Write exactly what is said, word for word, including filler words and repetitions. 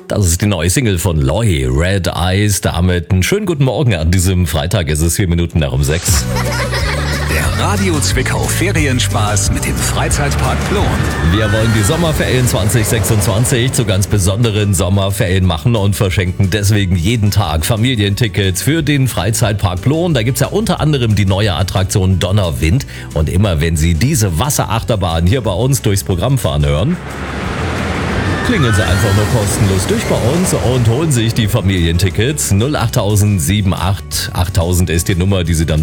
Das ist die neue Single von Loy, Red Eyes. Damit einen schönen guten Morgen an diesem Freitag. Es ist vier Minuten nach um sechs. Der Radio Zwickau Ferienspaß mit dem Freizeitpark Plon. Wir wollen die Sommerferien zwanzig sechsundzwanzig zu ganz besonderen Sommerferien machen und verschenken deswegen jeden Tag Familientickets für den Freizeitpark Plon. Da gibt's ja unter anderem die neue Attraktion Donnerwind. Und immer wenn Sie diese Wasserachterbahn hier bei uns durchs Programm fahren hören, klingeln Sie einfach nur kostenlos durch bei uns und holen sich die Familientickets. null acht sieben acht achttausend ist die Nummer, die Sie dann